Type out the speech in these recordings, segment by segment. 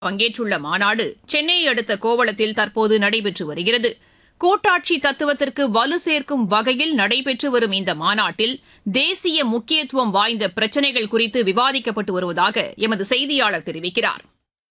பங்கேற்றுள்ள மாநாடு சென்னையை அடுத்த கோவளத்தில் தற்போது நடைபெற்று வருகிறது. கூட்டாட்சி தத்துவத்திற்கு வலு சேர்க்கும் வகையில் நடைபெற்று வரும் இந்த மாநாட்டில் தேசிய முக்கியத்துவம் வாய்ந்த பிரச்சினைகள் குறித்து விவாதிக்கப்பட்டு வருவதாக எமது செய்தியாளர் தெரிவிக்கிறார்.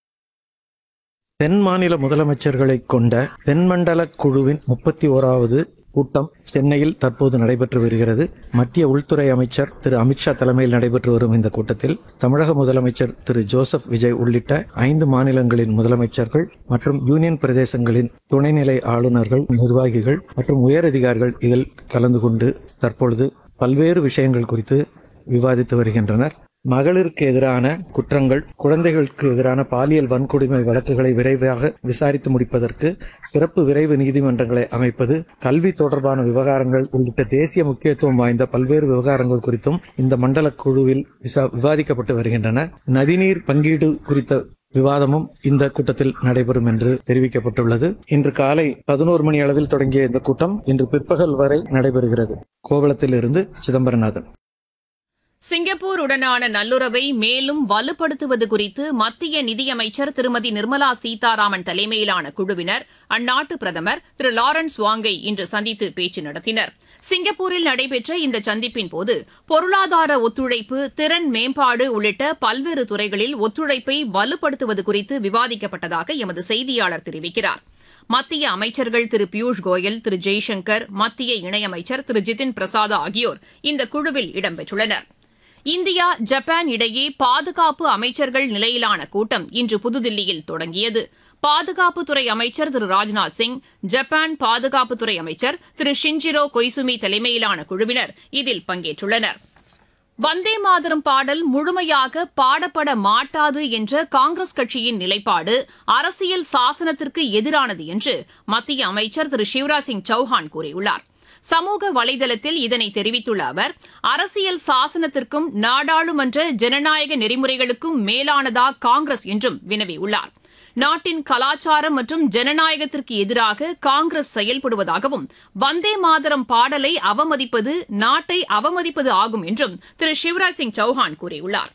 தென் மாநில முதலமைச்சர்களை கொண்ட தென்மண்டல குழுவின் 31வது கூட்டம் சென்னையில் தற்போது நடைபெற்று வருகிறது. மத்திய உள்துறை அமைச்சர் திரு அமித்ஷா தலைமையில் நடைபெற்று வரும் இந்த கூட்டத்தில் தமிழக முதலமைச்சர் திரு ஜோசப் விஜய் உள்ளிட்ட 5 மாநிலங்களின் முதலமைச்சர்கள் மற்றும் யூனியன் பிரதேசங்களின் துணைநிலை ஆளுநர்கள், நிர்வாகிகள் மற்றும் உயரதிகாரிகள் இதில் கலந்து கொண்டு தற்பொழுது பல்வேறு விஷயங்கள் குறித்து விவாதித்து வருகின்றனர். மகளிருக்கு எதிரான குற்றங்கள், குழந்தைகளுக்கு எதிரான பாலியல் வன்கொடுமை வழக்குகளை விரைவாக விசாரித்து முடிப்பதற்கு சிறப்பு விரைவு நீதிமன்றங்களை அமைப்பது, கல்வி தொடர்பான விவகாரங்கள் உள்ளிட்ட தேசிய முக்கியத்துவம் வாய்ந்த பல்வேறு விவகாரங்கள் குறித்தும் இந்த மண்டல குழுவில் விவாதிக்கப்பட்டு வருகின்றன. நதிநீர் பங்கீடு குறித்த விவாதமும் இந்த கூட்டத்தில் நடைபெறும் என்று தெரிவிக்கப்பட்டுள்ளது. இன்று காலை 11 மணி அளவில் தொடங்கிய இந்த கூட்டம் இன்று பிற்பகல் வரை நடைபெறுகிறது. கோவளத்தில் இருந்து சிதம்பரநாதன். சிங்கப்பூருடனான நல்லுறவை மேலும் வலுப்படுத்துவது குறித்து மத்திய நிதியமைச்சர் திருமதி நிர்மலா சீதாராமன் தலைமையிலான குழுவினர் அந்நாட்டு பிரதமர் திரு லாரன்ஸ் வாங்கை இன்று சந்தித்து பேச்சு நடத்தினர். சிங்கப்பூரில் நடைபெற்ற இந்த சந்திப்பின் போது பொருளாதார ஒத்துழைப்பு, திறன் மேம்பாடு உள்ளிட்ட பல்வேறு துறைகளில் ஒத்துழைப்பை வலுப்படுத்துவது குறித்து விவாதிக்கப்பட்டதாக எமது செய்தியாளர் தெரிவிக்கிறார். மத்திய அமைச்சர்கள் திரு பியூஷ் கோயல், திரு ஜெய்சங்கர், மத்திய இணையமைச்சர் திரு ஜிதின் பிரசாத் ஆகியோர் இந்த குழுவில் இடம்பெற்றுள்ளனர். இந்தியா, ஜப்பான் இடையே பாதுகாப்பு அமைச்சர்கள் நிலையிலான கூட்டம் இன்று புதுதில்லியில் தொடங்கியது. பாதுகாப்புத்துறை அமைச்சர் திரு ராஜ்நாத் சிங், ஜப்பான் பாதுகாப்புத்துறை அமைச்சர் திரு ஷின்ஜிரோ கொய்சுமி தலைமையிலான குழுவினர் இதில் பங்கேற்றுள்ளனர். வந்தே மாதரம் பாடல் முழுமையாக பாடப்பட மாட்டாது என்ற காங்கிரஸ் கட்சியின் நிலைப்பாடு அரசியல் சாசனத்திற்கு எதிரானது என்று மத்திய அமைச்சர் திரு சிவராஜ் சிங் சௌஹான் கூறியுள்ளார். சமூக வலைதளத்தில் இதனை தெரிவித்துள்ள அவர், அரசியல் சாசனத்திற்கும் நாடாளுமன்ற ஜனநாயக நெறிமுறைகளுக்கும் மேலானதா காங்கிரஸ் என்றும் வினவியுள்ளார். நாட்டின் கலாச்சாரம் மற்றும் ஜனநாயகத்திற்கு எதிராக காங்கிரஸ் செயல்படுவதாகவும், வந்தே மாதரம் பாடலை அவமதிப்பது நாட்டை அவமதிப்பது ஆகும் என்றும் திரு சிவராஜ் சிங் சௌஹான் கூறியுள்ளார்.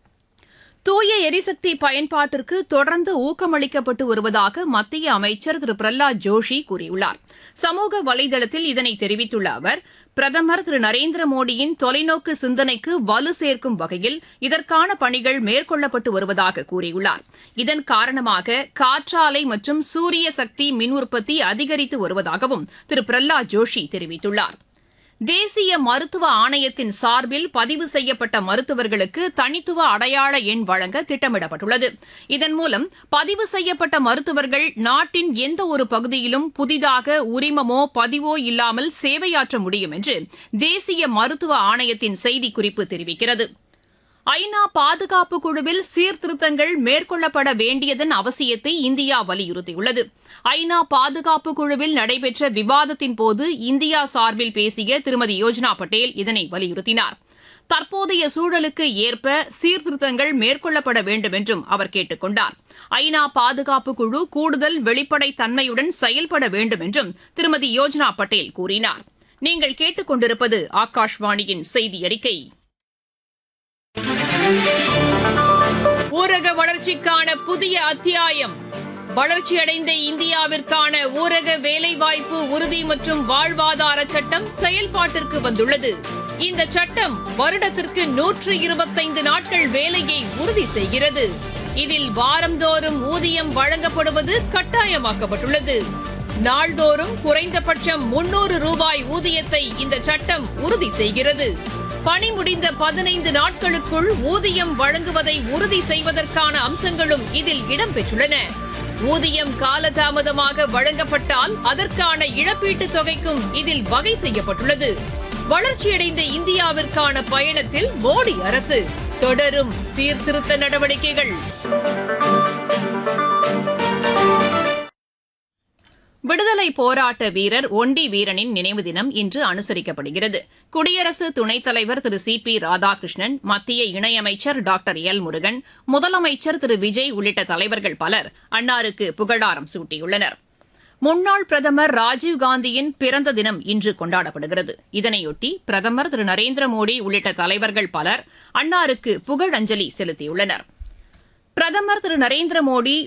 தூய எரிசக்தி பயன்பாட்டிற்கு தொடர்ந்து ஊக்கமளிக்கப்பட்டு வருவதாக மத்திய அமைச்சர் திரு பிரஹ்லாத் ஜோஷி கூறியுள்ளார். சமூக வலைதளத்தில் இதனை தெரிவித்துள்ள அவர், பிரதமர் திரு நரேந்திர மோடியின் தொலைநோக்கு சிந்தனைக்கு வலு சேர்க்கும் வகையில் இதற்கான பணிகள் மேற்கொள்ளப்பட்டு வருவதாக கூறியுள்ளார். இதன் காரணமாக காற்றாலை மற்றும் சூரிய சக்தி மின் உற்பத்தி அதிகரித்து வருவதாகவும் திரு பிரஹ்லாத் ஜோஷி தெரிவித்துள்ளார். தேசிய மருத்துவ ஆணையத்தின் சார்பில் பதிவு செய்யப்பட்ட மருத்துவர்களுக்கு தனித்துவ அடையாள எண் வழங்க திட்டமிடப்பட்டுள்ளது. இதன் மூலம் பதிவு செய்யப்பட்ட மருத்துவர்கள் நாட்டின் எந்த ஒரு பகுதியிலும் புதிதாக உரிமமோ பதிவோ இல்லாமல் சேவையாற்ற முடியும் என்று தேசிய மருத்துவ ஆணையத்தின் செய்திக்குறிப்பு தெரிவிக்கிறது. ஐநா பாதுகாப்பு குழுவில் சீர்திருத்தங்கள் மேற்கொள்ளப்பட வேண்டியதன் அவசியத்தை இந்தியா வலியுறுத்தியுள்ளது. ஐநா பாதுகாப்பு குழுவில் நடைபெற்ற விவாதத்தின் போது இந்தியா சார்பில் பேசிய திருமதி யோஜனா பட்டேல் இதனை வலியுறுத்தினார். தற்போதைய சூழலுக்கு ஏற்ப சீர்திருத்தங்கள் மேற்கொள்ளப்பட வேண்டும் என்றும் அவர் கேட்டுக் கொண்டார். ஐநா பாதுகாப்பு குழு கூடுதல் வெளிப்படைத் தன்மையுடன் செயல்பட வேண்டும் என்றும் திருமதி யோஜனா பட்டேல் கூறினார். நீங்கள் கேட்டுக் கொண்டிருப்பது ஆகாஷ்வாணியின் செய்தி அறிக்கை. ஊரக வளர்ச்சிக்கான புதிய அத்தியாயம். வளர்ச்சியடைந்த இந்தியாவிற்கான ஊரக வேலைவாய்ப்பு உறுதி மற்றும் வாழ்வாதார சட்டம் செயல்பாட்டிற்கு வந்துள்ளது. இந்த சட்டம் வருடத்திற்கு 125 நாட்கள் வேலையை உறுதி செய்கிறது. இதில் வாரந்தோறும் ஊதியம் வழங்கப்படுவது கட்டாயமாக்கப்பட்டுள்ளது. நாள்தோறும் குறைந்தபட்சம் 300 ரூபாய் ஊதியத்தை இந்த சட்டம் உறுதி செய்கிறது. பணி முடிந்த 15 நாட்களுக்குள் ஊதியம் வழங்குவதை உறுதி செய்வதற்கான அம்சங்களும் இதில் இடம்பெற்றுள்ளன. ஊதியம் காலதாமதமாக வழங்கப்பட்டால் அதற்கான இழப்பீட்டுத் தொகைக்கும் இதில் வகை செய்யப்பட்டுள்ளது. வளர்ச்சியடைந்த இந்தியாவிற்கான பயணத்தில் மோடி அரசு தொடரும் சீர்திருத்த நடவடிக்கைகள். விடுதலை போராட்ட வீரர் ஒண்டி வீரனின் நினைவு தினம் இன்று அனுசரிக்கப்படுகிறது. குடியரசு துணைத் தலைவர் திரு சி.பி. ராதாகிருஷ்ணன், மத்திய இணையமைச்சர் டாக்டர் எல். முருகன், முதலமைச்சர் திரு விஜய் உள்ளிட்ட தலைவர்கள் பலர் அன்னாருக்கு புகழாரம் சூட்டியுள்ளனர். முன்னாள் பிரதமர் ராஜீவ்காந்தியின் பிறந்த தினம் இன்று கொண்டாடப்படுகிறது. இதனையொட்டி பிரதமர் திரு நரேந்திர மோடி உள்ளிட்ட தலைவர்கள் பலர் அன்னாருக்கு புகழஞ்சலி செலுத்தியுள்ளனர். பிரதமர் திரு நரேந்திர மோடி